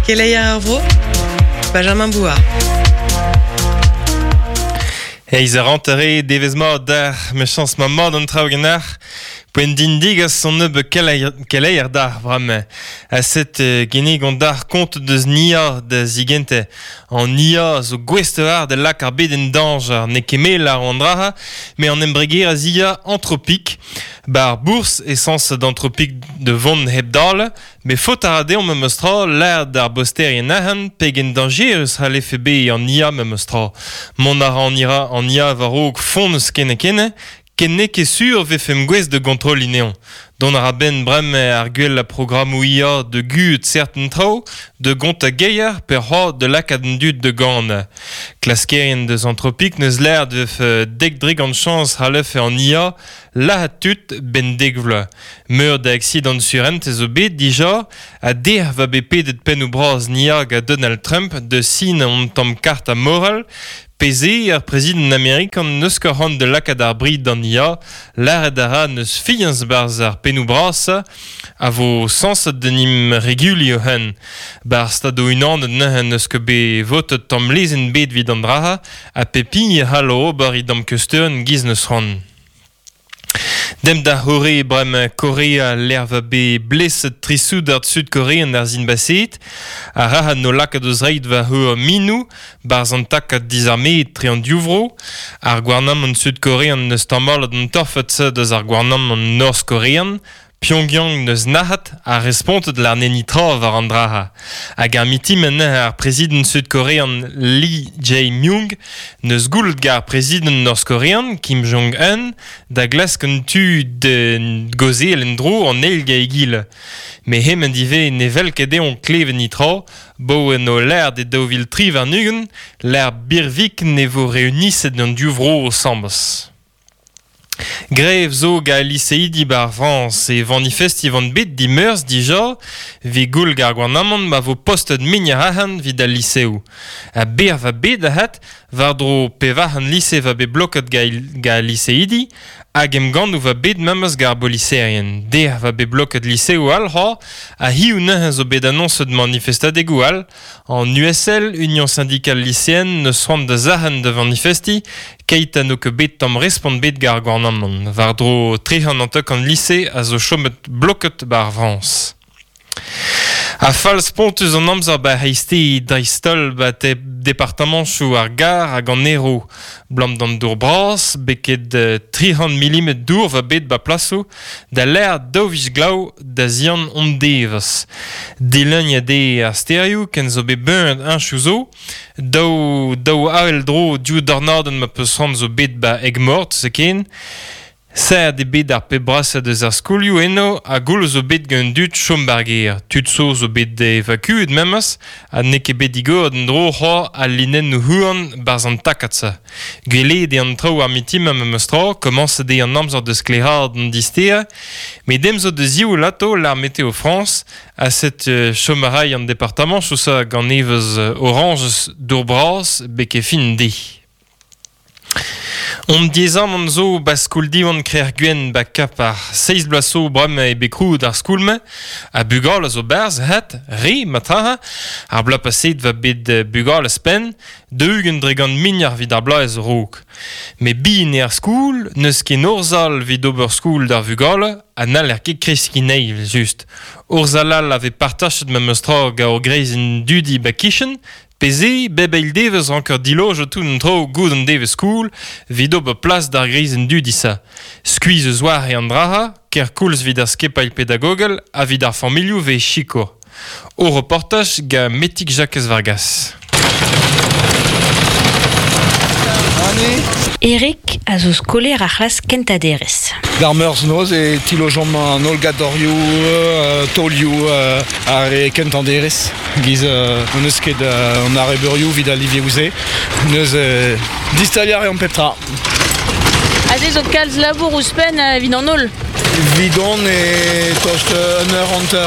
Keleia Arvro, Benjamin Bouard. Ils a rentré devezma d'ar mechans ma mod an traogenar poen din digas son neub keleier d'ar vraiment. A set genig on d'ar compte deus nia da zigente an nia zo gwestevar de lak ar bed en danger ne kemel ar andraha mais en embreger a zia anthropique bar bourse essence d'anthropique de von hebdal mais faut arade on me mostra l'air d'ar boster en ahan pegen dangerus ha l'FB en nia me mostra mon ar en ira en nia varok fond skene kenne ket sur vefem gwez de contrôle inéon. Don ara ben brem ar gwell la programme ou ia de gut certain trao, de gont a geier per ho de lakaden dud de gant. Klaskerien deus anthropique neus l'air de dek drig an chans halef e an ia, la tut ben degvle. Meur da accident surent ez o bet dija, a der va be pedet pen ou braz niag a Donald Trump de sin an tom kart a moral, PZ ar prezident Amerik an neus korant de lakadar brid an ia, l'ar edara neus fiens barz ar penou bras a vo sens denim regulio hen. Bar stado unan neuhen neus ket be votet tam lezen bet vid an draha, a pepi halo ober idam keusteuren giz neus ran. Dem da hore brem Korea l'air va be bleset trisoud ar Sud-Korean ar zin baset, a raha no lak a deus reid va heur minou, barz an tak a dizarmeet tre an diouvro, ar gwarnam an Sud-Korean neus tamal ad an torfet se deus ar gwarnam an North-Korean, Pyongyang neus nahat a respontet l'ar neni tra var an draha. Hag ar miti men ar prezident Sud-Korean Lee Jae-myung neus goullet gar prezident North-Korean Kim Jong-un da glask an tu de goze el endro an elga egil. Me hem en dive ne vel kede on kleven nitra, bo en o l'air de daouvil tri var nugen, l'air birvik ne vo reuniset an diouvro o sambas. Grev zo ga liseidi bar France e vanifest van bet di meurs dija vi goul gar gwarnamant ma vo postet miniar ahan vid al liseu. A ber va bet ahat var dro pe vahan lise va be bloket ga liseidi hag em gant ou va bet memes gar boliserien. Der va be bloket liseu al ha a hi ou neuze zo bet annonset manifestadeg ou al an USL, Union Syndicale Lycéenne, ne soan da zahan de vanifesti keit an o ket bet tam respond bet gar gwarnamant. Var dro trehan an teuk an lise a zo chomet bloket bar France. A fals pontus an amzer ba heiste dreistol ba te departement chou ar gar hag an ero. Blam d'an dour bras, beket 300 mm dour va bet ba plaso, da l'air daovish glau da zian ondevas. Dilen ya de ar stereo ken zo be beund un chouzo, dao ael dro diou darnaden ma peusran zo bet ba eg mort se ken, ser de bet ar pe brasa deus ar skoulioù eno a goul zo bet gant dut chombarger. Tutso zo bet de evakuet memas a ne ket bet digo ad en dro c'hoar a linen nou huan barz an takatsa. Gwele de an trao ar mitim a memestra, komanse de an amzer deus klerad an distea, me dem zo de ziou lato l'ar Meteo France a set chomarai an departement chousa gant evez oranges dour bras beke fin de. On diezam an zo ba skouldivan kreer gwen ba kap ar 6 blaso brem e bekrou d'ar skoulme, a bugal a zo berz het, re mataha, ar bla paset va bet bugal a spen, deugen dregan miniar vid ar bla ez rouk. Me bi ne ar skoul, neus ken orzal vid ober skoul d'ar bugal, a nal er ket kreski neiv just. Orzalal ave partachet ma meustra ga o greizen dudi ba kishen, peze, bebeil devez rankar diloj tout un tro goud an devez skoul, vid ober plas d'ar greizen dudisa. Skuiz eus war e an draha, ker koulz vid ar skepail pedagogel, a vid ar familioù ve chiko. O reportaj ga Metik Jacques Vargas. Eric a zo skoler ar c'hlas kentaderez. Dar meurs noz e tilojom an olgadorioù, tolioù ar e kentanderez. Giz neus ket an arreberioù vid a livieouze. Neus distaliar e an petra. Aze zo kalz labour ouzpen vid an ol. Vidon e tost un eur an teur.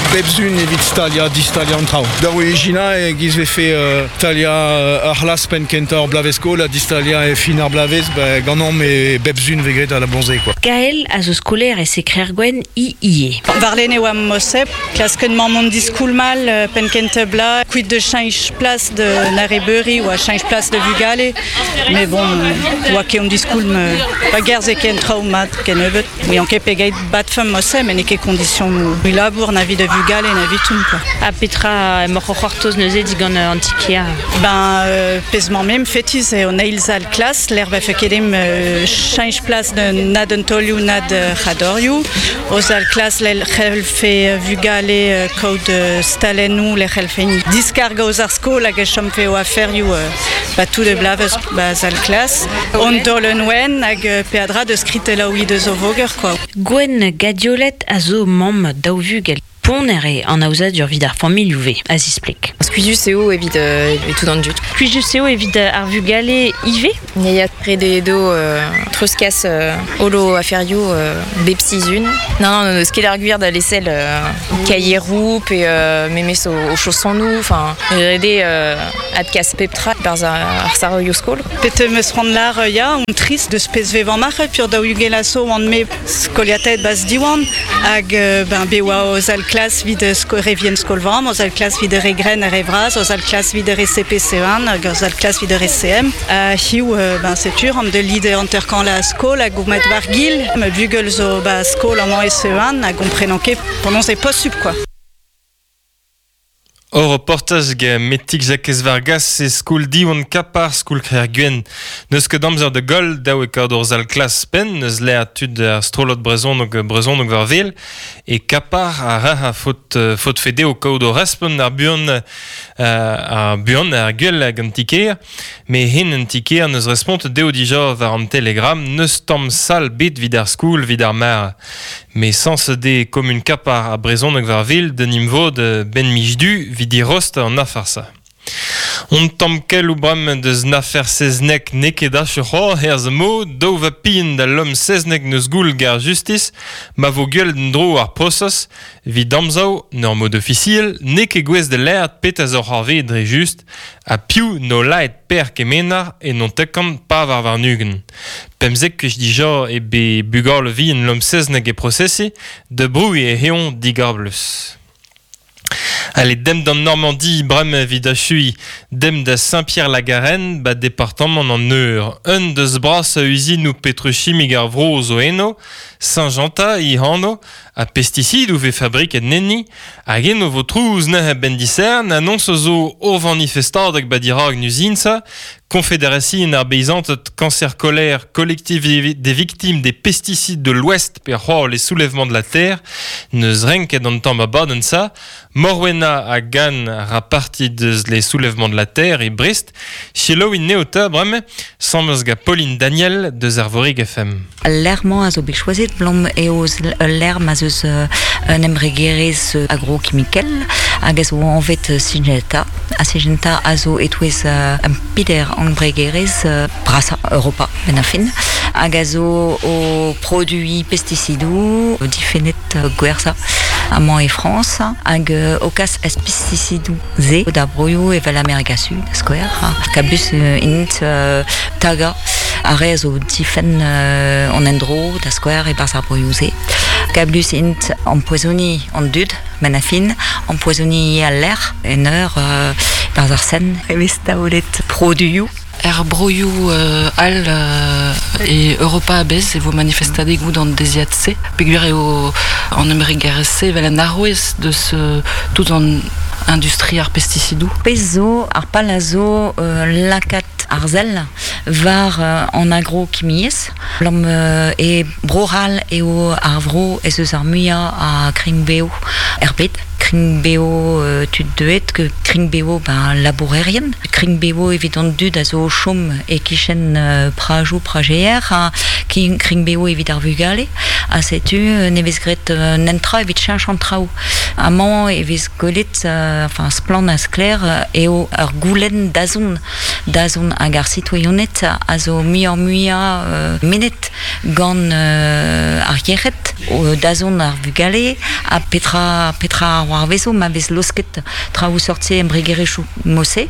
bebzun evit stalia distalia an trao. Da origina e giz vefe talia arlas pen kentor blavesko, la distalia e fin ar blavez, ganon me bebzun vegret a la bonze, quoi. Gaël a zo skoler e sekrer gwen ie. Varlene oam mosep, klaskenman mont diskoulmal, pen kente bla, kuit de chanj plas de nareberi ou a chanj plas de vugale. Mais bon, oa ket diskoul me pa gerze ken traumat ken evet. Oui, on ket pegeit bat fem mosep, men eke kondition mou. Oui, labour na vi de vugale na vi toum, quoi. A petra mor c'hortoz neuze digan antikia. Pezman mem fetiz eo neilz al klas, l'er va fekedem chanj plas de nad un tolioù nad c'hadorioù. Oz al klas l'el c'helfe vugale kaout stalenou, l'er c'helfe diskarga oz ar skol hag e chom fe o aferioù tout de blaveus al klas. On dolen wen hag peadra de skritelaoui de zo voger, quoi. Gwen gadiolet a zo mam daou vugel. Pon ere an aozadur vid ar familioù ve, a zisplik. Skuizhus eo evit tout an dut. Skuizhus eo evit ar vugale ive? Ya red edo treuskas holo aferioù bepsizun. Non, sket ar gwir da lesel kaierou pe memes o chosannou, enfin rede adkas peptra par ar saroio skol. Pete meus rand lar ya, on trist de spez vevan marre pur da ugelaso an me skoliatet bas diwan hag bewa oz al klas vid revien skolvam, oz al klas vid regren ar evraz, oz al klas vid RCP-C1, oz al klas vid RCM. Hiu, setur, am de lide anterkan la skol hag ou met vargil, me bugel zo skol an an SE1 hag on prenanke pendant ze post-sub, quoi. Or reportage ge metik Jacques Vargas se skoul diwan kapar skoul kreer gwen. Neus ket amzer de gol daou e kord ur zal klas pen, neus lea tud ar strolot brezon nog var vel, e kapar a ra faut fede o kaout o respon ar buan ar guel hag an tiker, me hen an tiker neus respont deo dija var an telegram, neus tamm sal bet vid ar skoul vid ar mar. Me sans de komun kapar a brezon nog var vel, de nimvo de ben mijdu vidi rost an afarsa. On tam kel ou bram deus nafer seznek nekeda chucho herz mo, do va pin da l'om seznek neus goul gar justice, ma vo guel d'ndro ar prosos, vid amzao, nor mod officiel, neke gwez de l'aert pet a zor harve dre just, a piou no laet per kemenar e non tekant pa var nugen. Pemzek kech dija e be bugar le vi en l'om seznek e processi, de brou e heon digar bleus. Allez, dem d'an Normandie, brem vid a chui, dem da Saint-Pierre-la-Garenne, département en Eur. Un deus bras a usine ou petrochimig ar vro zo eno, Saint-Janta i hano, a pesticide ou ve fabrik et nenni, hag eno vo trouz ne ben disern, annonce zo o manifestad hag badirag nuzinsa, Confédération arbeisante cancer colère collectif des victimes des pesticides de l'Ouest per les soulèvements de la terre, neus renket an tamm a baden sa, Morwena a gan raparti deus les soulèvements de la terre et Brest, chelo in neota brem, sammeus ga Pauline Daniel deus ar Vorig FM. L'erman a zo bet choazet blom eoz l'erm a zeus un emregerez agrochimikel hag a zo anvet Syngenta. A Syngenta a zo etouez un pider emregerez brasa Europa ben a fin hag a zo o produit pesticidou difenet gwersa amant e France hag o kas es pesticidou ze da broioù evel Amerika Sud skoer kabus int taga are zo difen on endro da skoer e bars ar broioù ze kabus int empoisoni an dud men a fin empoisoni a l'air en eur bars ar sen evis daolet produioù broioù al e Europa abez e vo manifestadeg goude an deziatse peogwir eo an emregerez vel an arrouez deus tout an industrie ar pesticidou. Pezo ar palazo lakat ar zel var an agrochimiez l'om e broral eo ar vro ez eus ar muia a kringbeo erbet kringbeo tud deet que kringbeo labourerien kringbeo evident dud a zo chom e kichen prajou prajeer kringbeo evit ar vugale a setu nevez gret nentra evit chanchan trao amant evez golet enfin splan as clair eo ar goulen dazon hag ar citoyennet a zo muia menet gant ar yeret dazon ar vugale a petra war vezo ma vez losket traoù sorti embregerechou mosse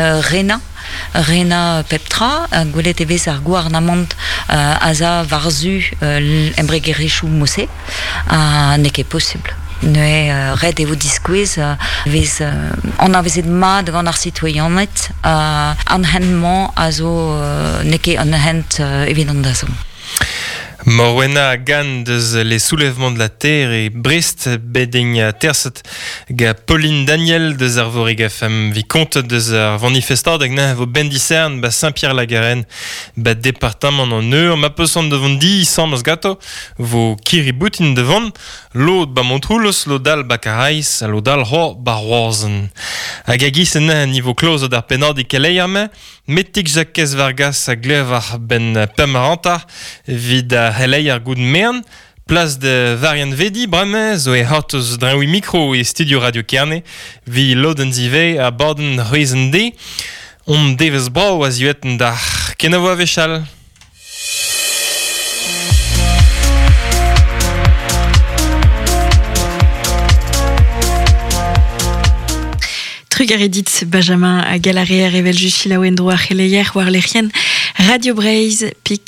Rena Peptra, gwelet evez ar gouarnamant aza varzu embregerechou mosse, n'est que possible. Ne red evo diskouez vez on a vezet ma devant ar citoyennet anhennement a zo neke anhent evident da zo. Morwena gan deus les soulèvements de la terre et Brest beding terset ga Pauline Daniel deus ar vorig fam vi compte deus ar manifestad hag na vo ben discern ba Saint-Pierre-la-Garenne ba département en eur ma peusant devant di sambs gato vo kiriboutin devant l'od ba Montroulos l'odal ba Caraiz l'odal ho ba Roazen hag agis en niveau close d'ar penad e keleiame metik Jacques Vargas a glev ar ben pemaranta vid a helei ar goud mern, place de variant vedi brame zo e hartoz draoui micro e studio radio Kerne vi loden zive a borden huizen de on devez brau a zueten da kenavo a vechal. Trugaredit Benjamin a galaré a revel juchila wendro a cheleier war lerien Radio Braise, pic